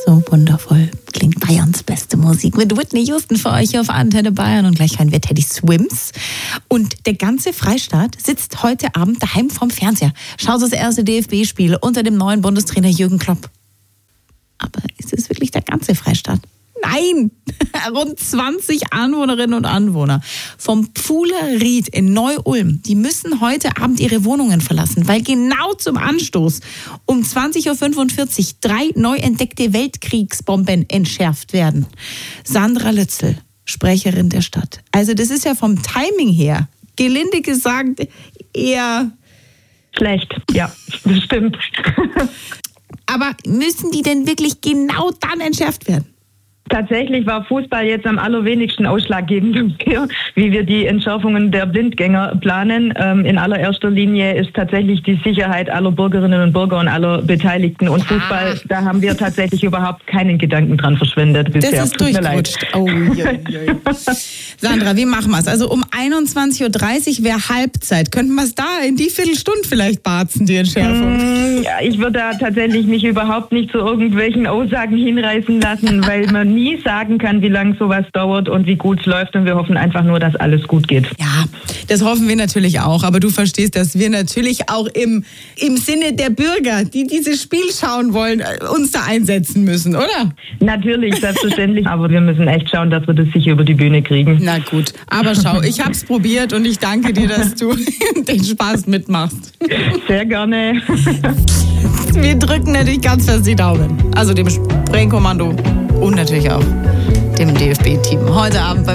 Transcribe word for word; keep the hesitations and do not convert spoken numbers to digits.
So wundervoll klingt Bayerns beste Musik mit Whitney Houston für euch auf Antenne Bayern. Und gleich hören wir Teddy Swims. Und der ganze Freistaat sitzt heute Abend daheim vorm Fernseher. Schaut das erste D F B-Spiel unter dem neuen Bundestrainer Jürgen Klopp. Aber ist es wirklich der ganze Freistaat? Nein! Rund zwanzig Anwohnerinnen und Anwohner vom Pfuhler Ried in Neu-Ulm, die müssen heute Abend ihre Wohnungen verlassen, weil genau zum Anstoß um zwanzig Uhr fünfundvierzig drei neu entdeckte Weltkriegsbomben entschärft werden. Sandra Lützel, Sprecherin der Stadt. Also das ist ja vom Timing her, gelinde gesagt, eher schlecht. Ja, das stimmt. Aber müssen die denn wirklich genau dann entschärft werden? Tatsächlich war Fußball jetzt am allerwenigsten ausschlaggebend dafür, wie wir die Entschärfungen der Blindgänger planen. Ähm, in allererster Linie ist tatsächlich die Sicherheit aller Bürgerinnen und Bürger und aller Beteiligten. Und Fußball, da haben wir tatsächlich überhaupt keinen Gedanken dran verschwendet bisher. Das ist durchgerutscht. Oh, je, je. Sandra, wie machen wir es? Also um einundzwanzig Uhr dreißig wäre Halbzeit. Könnten wir es da in die Viertelstunde vielleicht barzen, die Entschärfung? Mm, ja, ich würde da tatsächlich mich überhaupt nicht zu irgendwelchen Aussagen hinreißen lassen, weil man nie sagen kann, wie lange sowas dauert und wie gut es läuft. Und wir hoffen einfach nur, dass alles gut geht. Ja, das hoffen wir natürlich auch. Aber du verstehst, dass wir natürlich auch im, im Sinne der Bürger, die dieses Spiel schauen wollen, uns da einsetzen müssen, oder? Natürlich, selbstverständlich. Aber wir müssen echt schauen, dass wir das sicher über die Bühne kriegen. Na gut, aber schau, ich habe es probiert und ich danke dir, dass du den Spaß mitmachst. Sehr gerne. Wir drücken natürlich ganz fest die Daumen. Also dem Sprengkommando und natürlich auch dem D F B-Team. Heute Abend bei